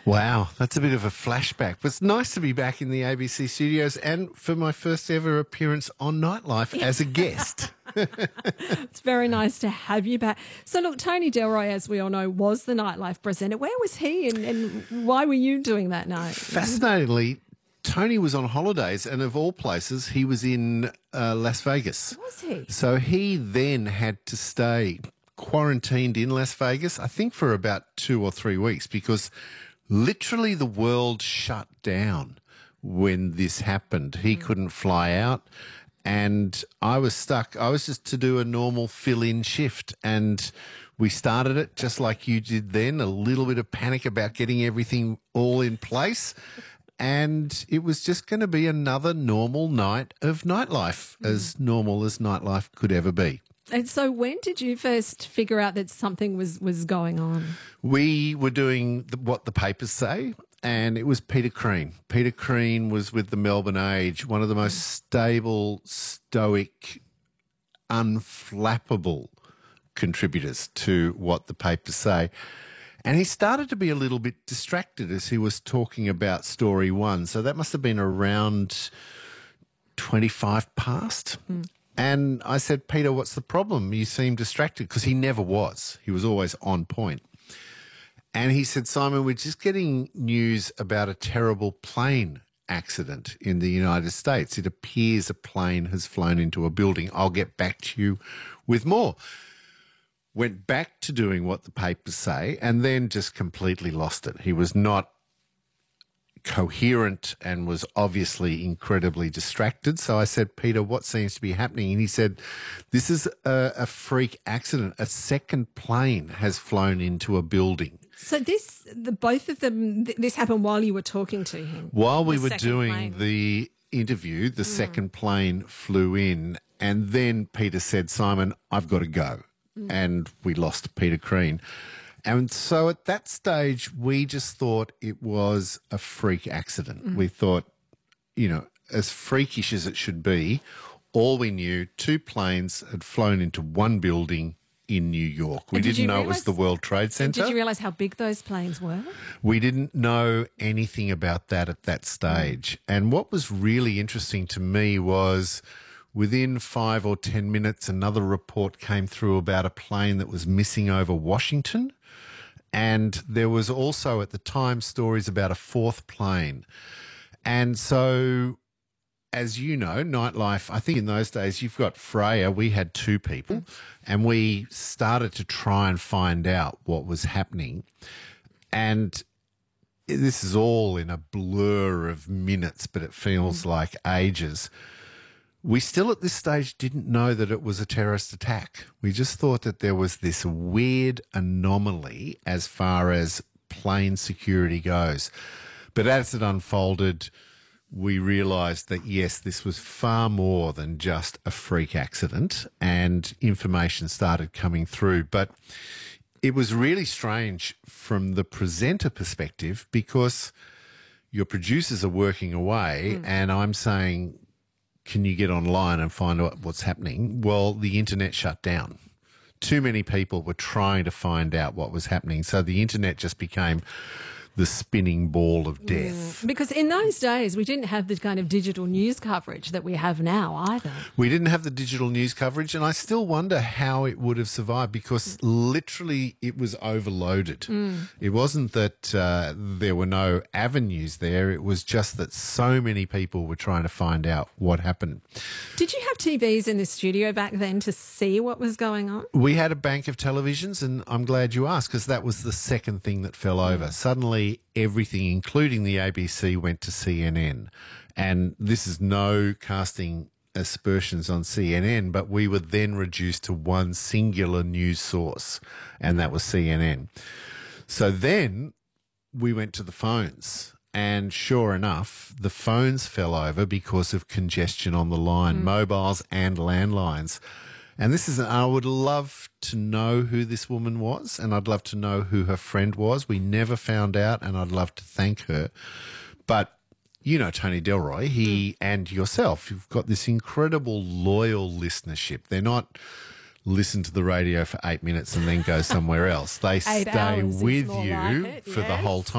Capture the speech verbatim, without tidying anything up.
Wow, that's a bit of a flashback. But it's nice to be back in the A B C studios and for my first ever appearance on Nightlife as a guest. It's very nice to have you back. So look, Tony Delroy, as we all know, was the Nightlife presenter. Where was he and, and why were you doing that night? Fascinatingly, Tony was on holidays and of all places, he was in uh, Las Vegas. Was he? So he then had to stay quarantined in Las Vegas, I think for about two or three weeks because literally the world shut down when this happened. He couldn't fly out and I was stuck. I was just to do a normal fill-in shift and we started it just like you did then, a little bit of panic about getting everything all in place. And it was just going to be another normal night of Nightlife, mm. as normal as Nightlife could ever be. And so when did you first figure out that something was, was going on? We were doing the, what the papers say, and it was Peter Crean. Peter Crean was with the Melbourne Age, one of the most stable, stoic, unflappable contributors to what the papers say. And he started to be a little bit distracted as he was talking about story one. So that must have been around twenty-five past. Mm. And I said, Peter, what's the problem? You seem distracted, because he never was. He was always on point. And he said, Simon, we're just getting news about a terrible plane accident in the United States. It appears a plane has flown into a building. I'll get back to you with more. Went back to doing what the papers say and then just completely lost it. He was not coherent and was obviously incredibly distracted. So I said, Peter, what seems to be happening? And he said, this is a, a freak accident. A second plane has flown into a building. So this, the both of them, th- this happened while you were talking to him? While we were doing plane. the interview, the mm. second plane flew in and then Peter said, Simon, I've got to go. Mm. And we lost Peter Crean. And so at that stage, we just thought it was a freak accident. Mm. We thought, you know, as freakish as it should be, all we knew, two planes had flown into one building in New York. We did didn't know realise, it was the World Trade Center. Did you realise how big those planes were? We didn't know anything about that at that stage. Mm. And what was really interesting to me was within five or ten minutes, another report came through about a plane that was missing over Washington. And there was also at the time stories about a fourth plane. And so, as you know, Nightlife, I think in those days you've got Freya, we had two people, mm. and we started to try and find out what was happening. And this is all in a blur of minutes, but it feels mm. like ages. We still at this stage didn't know that it was a terrorist attack. We just thought that there was this weird anomaly as far as plane security goes. But as it unfolded, we realised that, yes, this was far more than just a freak accident, and information started coming through. But it was really strange from the presenter perspective because your producers are working away mm. and I'm saying, can you get online and find out what's happening? Well, the internet shut down. Too many people were trying to find out what was happening. So the internet just became the spinning ball of death. Mm, because in those days, we didn't have the kind of digital news coverage that we have now either. We didn't have the digital news coverage, and I still wonder how it would have survived because literally it was overloaded. Mm. It wasn't that uh, there were no avenues there. It was just that so many people were trying to find out what happened. Did you have T Vs in the studio back then to see what was going on? We had a bank of televisions, and I'm glad you asked because that was the second thing that fell over. Mm. Suddenly, everything, including the A B C, went to C N N. And this is no casting aspersions on C N N, but we were then reduced to one singular news source, and that was C N N. So then we went to the phones, and sure enough, the phones fell over because of congestion on the line, mm. mobiles and landlines. And this is, I would love to know who this woman was, and I'd love to know who her friend was. We never found out, and I'd love to thank her. But you know Tony Delroy, he mm. and yourself, you've got this incredible loyal listenership. They're not listen to the radio for eight minutes and then go somewhere else. They stay with you like for yes. the whole time.